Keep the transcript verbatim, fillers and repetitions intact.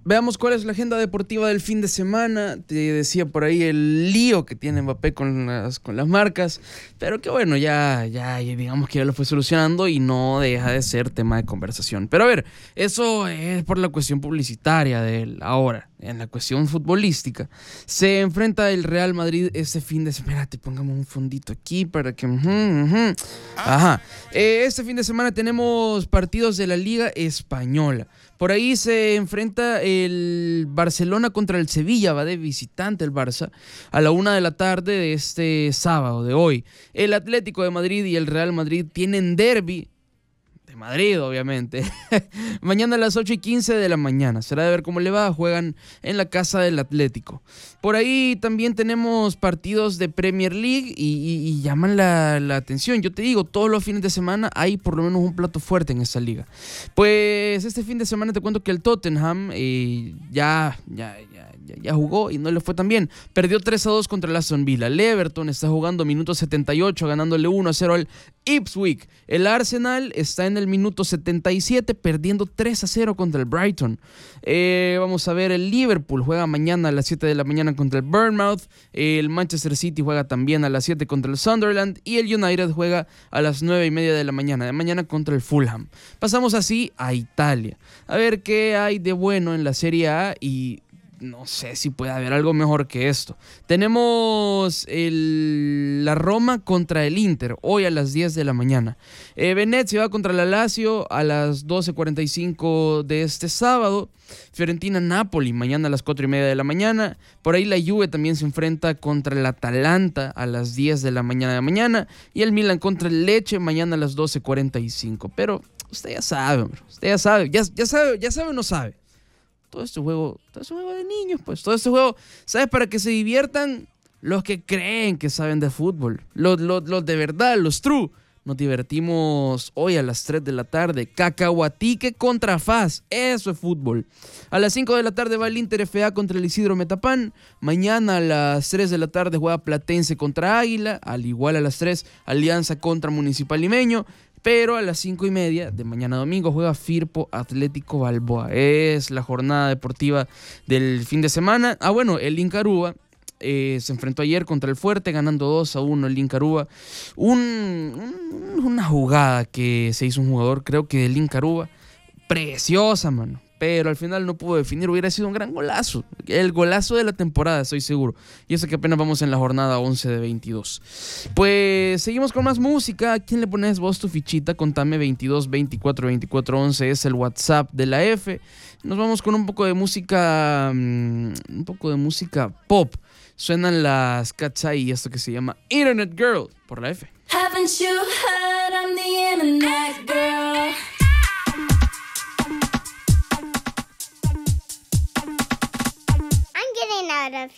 Veamos cuál es la agenda deportiva del fin de semana. Te decía por ahí el lío que tiene Mbappé con las, con las marcas, pero que bueno, ya, ya, ya digamos que ya lo fue solucionando y no deja de ser tema de conversación. Pero a ver, eso es por la cuestión publicitaria de él. Ahora, en la cuestión futbolística, se enfrenta el Real Madrid este fin de semana. Espérate, pongamos un fondito aquí para que... Uh -huh, uh -huh. Ajá. Eh, este fin de semana tenemos partidos de la Liga Española. Por ahí se enfrenta el Barcelona contra el Sevilla, va de visitante el Barça, a la una de la tarde de este sábado, de hoy. El Atlético de Madrid y el Real Madrid tienen derbi de Madrid, obviamente. Mañana a las ocho y quince de la mañana. Será de ver cómo le va. Juegan en la casa del Atlético. Por ahí también tenemos partidos de Premier League y, y, y llaman la, la atención. Yo te digo, todos los fines de semana hay por lo menos un plato fuerte en esa liga. Pues este fin de semana te cuento que el Tottenham eh, ya, ya, ya, ya, ya jugó y no le fue tan bien. Perdió tres a dos contra el Aston Villa. El Everton está jugando minuto setenta y ocho, ganándole uno a cero al Ipswich. El Arsenal está en el minuto setenta y siete, perdiendo tres a cero contra el Brighton. Eh, vamos a ver, el Liverpool juega mañana a las siete de la mañana contra el Bournemouth. El Manchester City juega también a las siete contra el Sunderland. Y el United juega a las nueve y media de la mañana de mañana contra el Fulham. Pasamos así a Italia. A ver qué hay de bueno en la Serie A y... no sé si puede haber algo mejor que esto. Tenemos el, la Roma contra el Inter, hoy a las diez de la mañana. Eh, Venezia va contra la Lazio a las doce cuarenta y cinco de este sábado. Fiorentina-Napoli, mañana a las cuatro y media de la mañana. Por ahí la Juve también se enfrenta contra el Atalanta a las diez de la mañana de mañana. Y el Milan contra el Lecce, mañana a las doce cuarenta y cinco. Pero usted ya sabe, hombre. Usted ya sabe, ya, ya sabe, ya sabe o no sabe. Todo este juego, todo este juego de niños, pues. Todo este juego, ¿sabes? Para que se diviertan los que creen que saben de fútbol. Los, los, los de verdad, los true. Nos divertimos hoy a las tres de la tarde. Cacahuatique contra F A S. Eso es fútbol. A las cinco de la tarde va el Inter F A contra el Isidro Metapán. Mañana a las tres de la tarde juega Platense contra Águila. Al igual a las tres, Alianza contra Municipal Limeño. Pero a las cinco y media de mañana domingo juega Firpo Atlético Balboa. Es la jornada deportiva del fin de semana. Ah, bueno, el Inca Aruba eh, se enfrentó ayer contra el Fuerte, ganando dos a uno el Inca Aruba. Un, un, una jugada que se hizo un jugador, creo que del Inca Aruba, preciosa, mano. Pero al final no pudo definir, hubiera sido un gran golazo. El golazo de la temporada, estoy seguro. Y eso que apenas vamos en la jornada once de veintidós. Pues seguimos con más música. ¿A quién le pones vos tu fichita? Contame. Veintidós veinticuatro veinticuatro once es el WhatsApp de la F. Nos vamos con un poco de música, um, un poco de música pop. Suenan las Cats y esto que se llama Internet Girl por la F. Haven't you heard I'm the Internet Girl? Getting out of